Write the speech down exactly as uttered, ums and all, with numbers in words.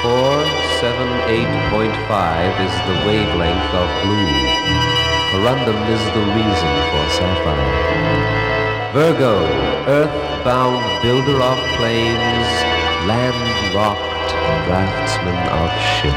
four seven eight point five is the wavelength of blue. Corundum is the reason for sapphire. Virgo, earthbound builder of planes, land-locked draftsman of ships.